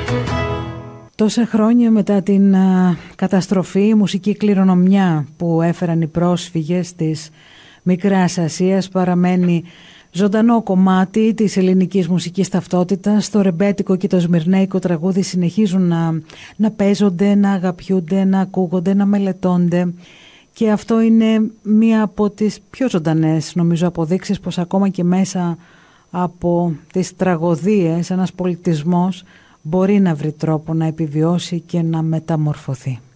Τόσα χρόνια μετά την καταστροφή, η μουσική κληρονομιά που έφεραν οι πρόσφυγες της Μικράς Ασίας παραμένει ζωντανό κομμάτι της ελληνικής μουσικής ταυτότητας. Το ρεμπέτικο και το σμυρνέικο τραγούδι συνεχίζουν να παίζονται, να αγαπιούνται, να ακούγονται, να μελετώνται. Και αυτό είναι μία από τις πιο ζωντανές, νομίζω, αποδείξεις πως ακόμα και μέσα από τις τραγωδίες ένας πολιτισμός μπορεί να βρει τρόπο να επιβιώσει και να μεταμορφωθεί.